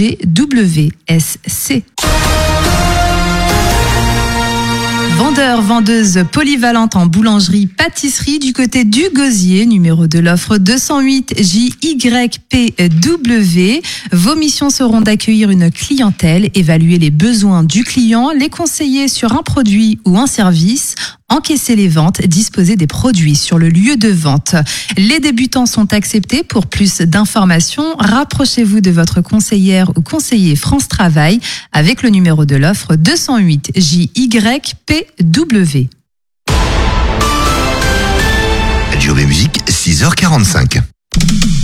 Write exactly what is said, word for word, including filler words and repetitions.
G W S C. Vendeur, vendeuse polyvalente en boulangerie, pâtisserie du côté du Gosier, numéro de l'offre deux cent huit J Y P W. Vos missions seront d'accueillir une clientèle, évaluer les besoins du client, les conseiller sur un produit ou un service, encaisser les ventes, disposer des produits sur le lieu de vente. Les débutants sont acceptés. Pour plus d'informations, rapprochez-vous de votre conseillère ou conseiller France Travail avec le numéro de l'offre deux cent huit J Y P W. Job et musique, six heures quarante-cinq.